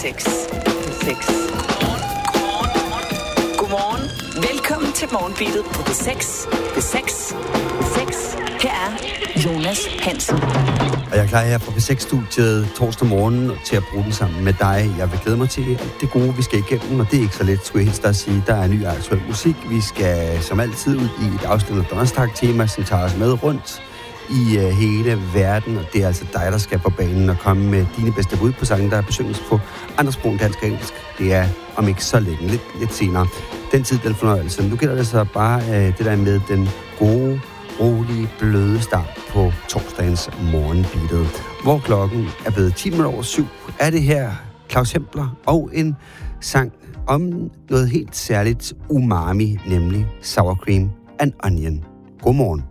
6. Godmorgen. Velkommen til Morgenbeatet på P6. Her er Jonas Hansen. Og jeg er klar her på P6-studiet torsdag morgen til at bruge den sammen med dig. Jeg vil glæde mig til alt det gode, vi skal igennem, og det er ikke så let, skulle jeg helst da sige. Der er ny aktuel musik. Vi skal som altid ud i et afsnit af Donnerstag-tema, som tager os med rundt i hele verden. Og det er altså dig, der skal på banen og komme med dine bedste bud på sange, der besynges på andre sprog end dansk og engelsk. Det er om ikke så længe, lidt senere. Den tid, den fornøjelse. Nu gælder det så bare det der med den gode, rolige, bløde start på torsdagens morgenbeatet, hvor klokken er blevet 7:10, er det her Claus Hempler og en sang om noget helt særligt umami, nemlig sour cream and onion. Godmorgen.